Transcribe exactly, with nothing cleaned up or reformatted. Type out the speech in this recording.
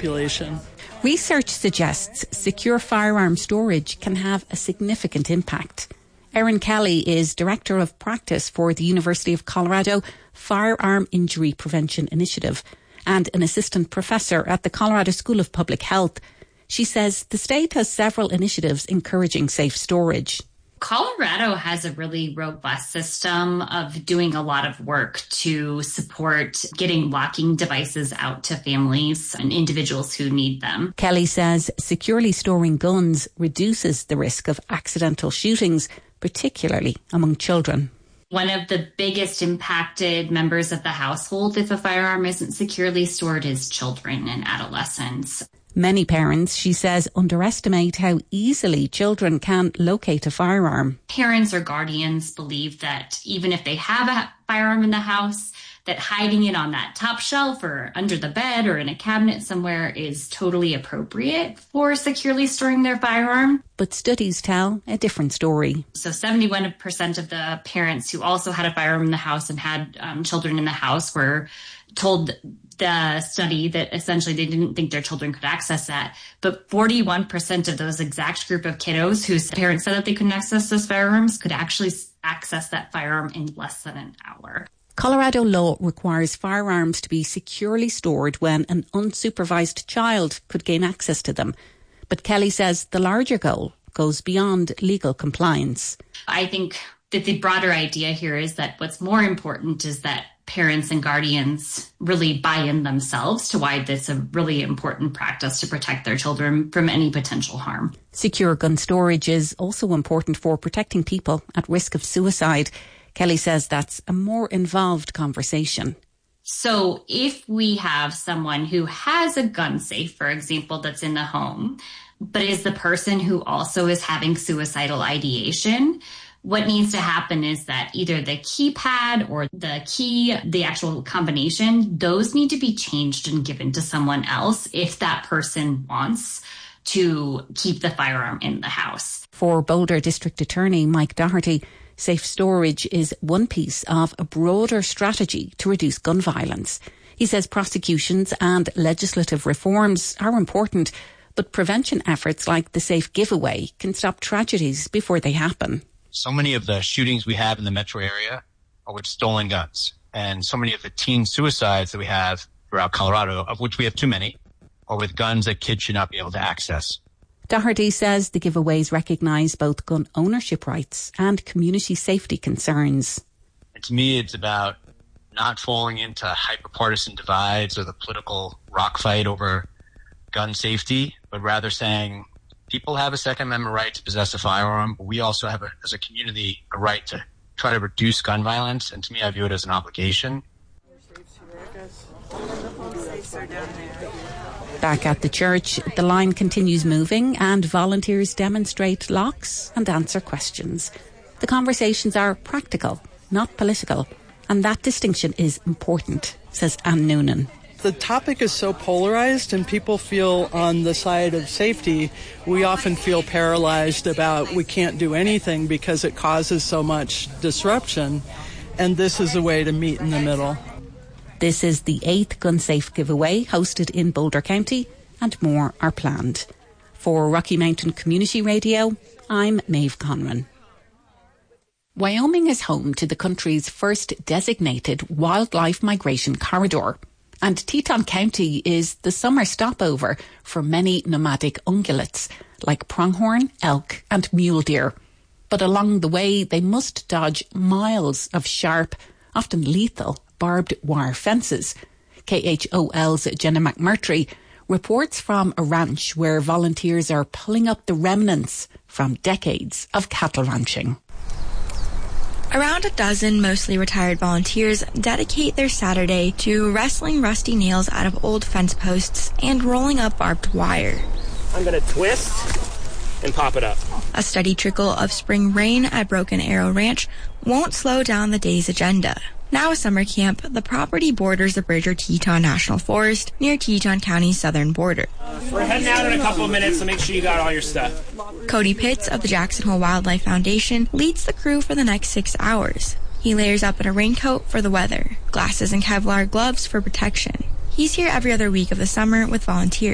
population. Research suggests secure firearm storage can have a significant impact. Erin Kelly is Director of Practice for the University of Colorado Firearm Injury Prevention Initiative and an Assistant Professor at the Colorado School of Public Health. She says the state has several initiatives encouraging safe storage. Colorado has a really robust system of doing a lot of work to support getting locking devices out to families and individuals who need them. Kelly says securely storing guns reduces the risk of accidental shootings, particularly among children. One of the biggest impacted members of the household if a firearm isn't securely stored is children and adolescents. Many parents, she says, underestimate how easily children can locate a firearm. Parents or guardians believe that even if they have a firearm in the house, that hiding it on that top shelf or under the bed or in a cabinet somewhere is totally appropriate for securely storing their firearm. But studies tell a different story. So seventy-one percent of the parents who also had a firearm in the house and had um, children in the house were told the study that essentially they didn't think their children could access that. But forty-one percent of those exact group of kiddos whose parents said that they couldn't access those firearms could actually access that firearm in less than an hour. Colorado law requires firearms to be securely stored when an unsupervised child could gain access to them. But Kelly says the larger goal goes beyond legal compliance. I think that the broader idea here is that what's more important is that parents and guardians really buy in themselves to why this is a really important practice to protect their children from any potential harm. Secure gun storage is also important for protecting people at risk of suicide. Kelly says that's a more involved conversation. So if we have someone who has a gun safe, for example, that's in the home, but is the person who also is having suicidal ideation, what needs to happen is that either the keypad or the key, the actual combination, those need to be changed and given to someone else if that person wants to keep the firearm in the house. For Boulder District Attorney Mike Doherty, safe storage is one piece of a broader strategy to reduce gun violence. He says prosecutions and legislative reforms are important, but prevention efforts like the safe giveaway can stop tragedies before they happen. So many of the shootings we have in the metro area are with stolen guns. And so many of the teen suicides that we have throughout Colorado, of which we have too many, are with guns that kids should not be able to access. Doherty says the giveaways recognise both gun ownership rights and community safety concerns. And to me, it's about not falling into hyper-partisan divides or the political rock fight over gun safety, but rather saying people have a Second Amendment right to possess a firearm, but we also have, a, as a community, a right to try to reduce gun violence. And to me, I view it as an obligation. Back at the church, the line continues moving and volunteers demonstrate locks and answer questions. The conversations are practical, not political, and that distinction is important, says Anne Noonan. The topic is so polarized and people feel on the side of safety, we often feel paralyzed about we can't do anything because it causes so much disruption, and this is a way to meet in the middle. This is the eighth Gun Safe giveaway hosted in Boulder County, and more are planned. For Rocky Mountain Community Radio, I'm Maeve Conran. Wyoming is home to the country's first designated wildlife migration corridor, and Teton County is the summer stopover for many nomadic ungulates like pronghorn, elk and mule deer. But along the way, they must dodge miles of sharp, often lethal, barbed wire fences. K H O L's Jenna McMurtry reports from a ranch where volunteers are pulling up the remnants from decades of cattle ranching. Around a dozen mostly retired volunteers dedicate their Saturday to wrestling rusty nails out of old fence posts and rolling up barbed wire. I'm going to twist and pop it up. A steady trickle of spring rain at Broken Arrow Ranch won't slow down the day's agenda. Now a summer camp, the property borders the Bridger Teton National Forest near Teton County's southern border. We're heading out in a couple of minutes, so make sure you got all your stuff. Cody Pitts of the Jackson Hole Wildlife Foundation leads the crew for the next six hours. He layers up in a raincoat for the weather, glasses and Kevlar gloves for protection. He's here every other week of the summer with volunteers.